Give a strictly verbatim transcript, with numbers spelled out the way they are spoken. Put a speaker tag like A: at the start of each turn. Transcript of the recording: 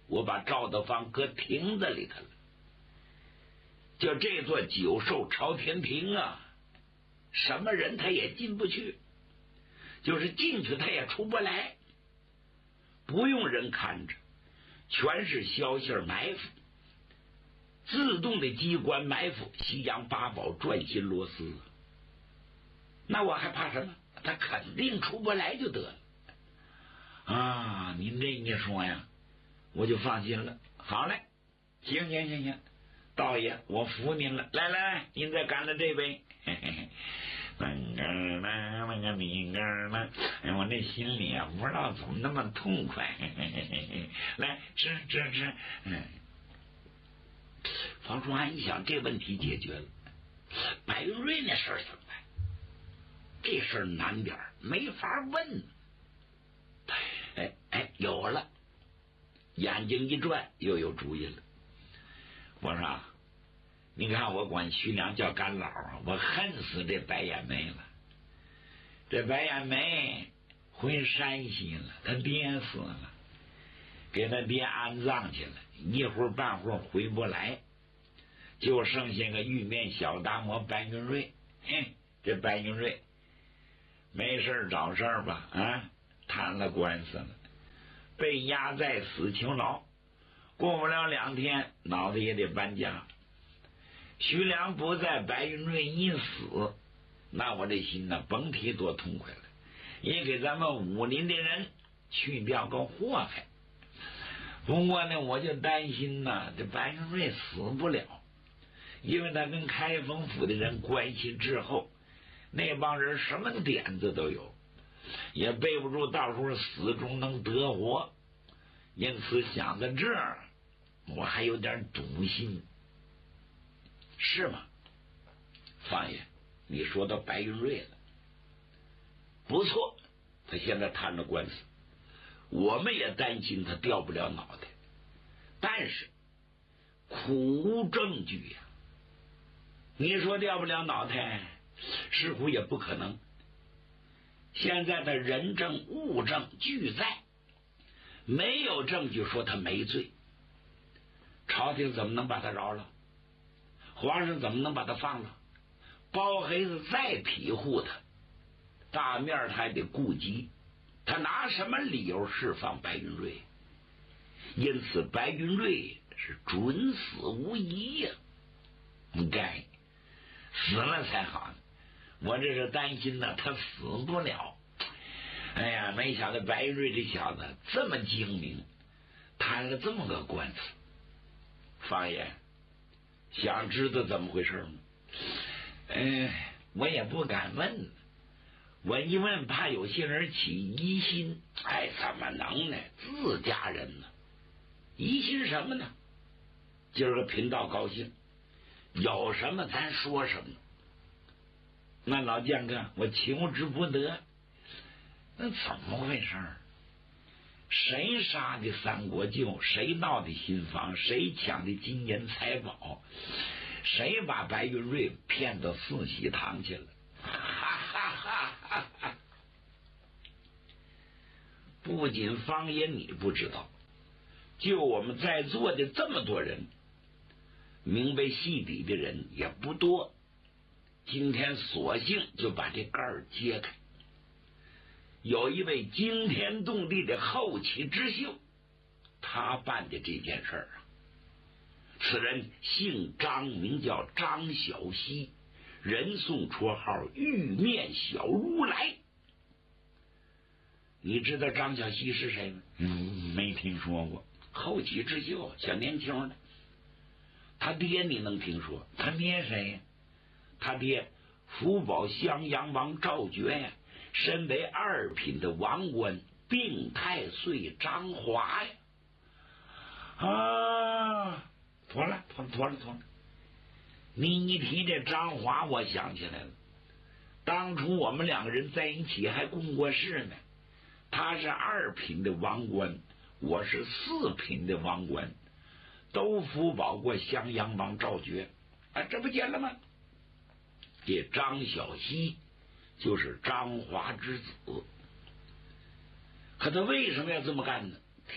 A: 我把赵德芳搁亭子里头了。就这座九寿朝天亭啊，什么人他也进不去，就是进去他也出不来，不用人看着，全是消息埋伏，自动的机关埋伏，西洋八宝转心螺丝。那我还怕什么？他肯定出不来就得了啊！您这一说呀，我就放心了。好嘞，行行行行，道爷，我服您了。来来来，您再干了这杯。嘿嘿嘿，那个那那个你个那，哎，我这心里啊不知道怎么那么痛快。嘿嘿嘿嘿，来吃吃吃。嗯，房仲安一想，这问题解决了。白云瑞那事儿怎么办？这事儿难点儿，没法问。哎哎，有了，眼睛一转，又有主意了。我说啊，你看我管徐良叫干老啊，我恨死这白眼梅了。这白眼梅回山西了，他爹死了，给他爹安葬去了，一会儿半会儿回不来，就剩下个玉面小达摩白云瑞。嘿，这白云瑞没事找事儿吧？啊，谈了官司了，被押在死囚牢，过不了两天，脑子也得搬家。徐良不在，白云瑞一死，那我这心呢，甭提多痛快了，也给咱们武林的人去掉个祸害。不过呢，我就担心呢，这白云瑞死不了，因为他跟开封府的人关系之后，那帮人什么点子都有，也背不住到时候死中能得活，因此想到这儿，我还有点赌心。是吗？方爷，你说到白云瑞了，不错，他现在谈了官司，我们也担心他掉不了脑袋，但是苦无证据呀、啊。你说掉不了脑袋，似乎也不可能。现在的人证物证俱在，没有证据说他没罪，朝廷怎么能把他饶了？皇上怎么能把他放了？包黑子再庇护他，大面他还得顾及，他拿什么理由释放白云瑞？因此白云瑞是准死无疑呀、啊！该死了才好呢，我这是担心呢，他死不了。哎呀，没想到白云瑞这小子这么精明，谈了这么个官司。方爷，想知道怎么回事吗？哎，我也不敢问，我一问怕有些人起疑心。哎，怎么能呢？自家人呢，疑心什么呢？今儿个贫道高兴，有什么咱说什么。那老将哥，我求之不得。那怎么回事？谁杀的三国舅？谁闹的新房？谁抢的金银财宝？谁把白云瑞骗到四喜堂去了？哈哈哈哈哈！不仅方爷你不知道，就我们在座的这么多人，明白戏底的人也不多。今天索性就把这盖儿揭开。有一位惊天动地的后起之秀，他办的这件事儿啊。此人姓张，名叫张小溪，人送绰号玉面小如来。你知道张小溪是谁吗？嗯，没听说过。后起之秀，小年轻的。他爹你能听说？他爹谁呀？他爹福保襄阳王赵觉呀，身为二品的王官，并太岁张华呀。啊，妥了，妥了，妥了，妥了。你一提这张华，我想起来了。当初我们两个人在一起还共过事呢。他是二品的王官，我是四品的王官，都辅保过襄阳王赵觉。啊，这不见了吗？这张小溪就是张华之子。可他为什么要这么干呢？